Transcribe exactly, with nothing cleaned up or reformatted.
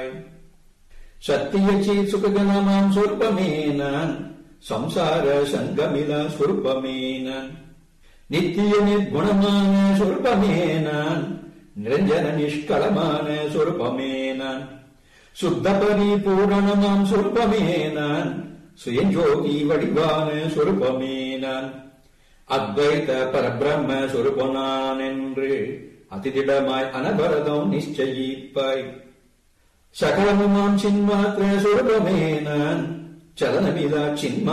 சத்தியச்சி சுககனமாம் சொற்பமே நான் சம்சார சங்கமில சொற்பமே நான் நித்திய நிர்குணமான சொற்பமே நான் நிரஞ்சன நிஷ்களமான சொற்பமே நான் சுத்த பரிபூரணமாம் சொற்பமே நான் சுயஞ்சோகி வடிவான சொற்பமே நான் அத்வைத பரபிரம்ம சொற்பனான் என்று அதிதிடமாய் அனபரதம் நிச்சயிப்பாய் சகலமுமாம் சின்மாத்திர சொற்பமே நான் சலனமிதா சின்மா